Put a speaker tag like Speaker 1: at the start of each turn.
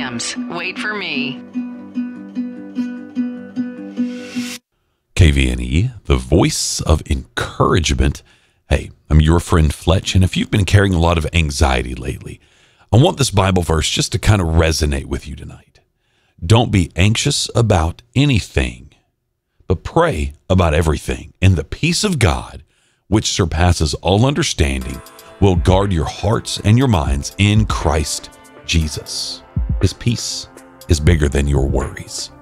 Speaker 1: Jams. Wait for me.
Speaker 2: KVNE, the voice of encouragement. Hey, I'm your friend Fletch, and if you've been carrying a lot of anxiety lately, I want this Bible verse just to kind of resonate with you tonight. Don't be anxious about anything, but pray about everything, and the peace of God, which surpasses all understanding, will guard your hearts and your minds in Christ Jesus. His peace is bigger than your worries.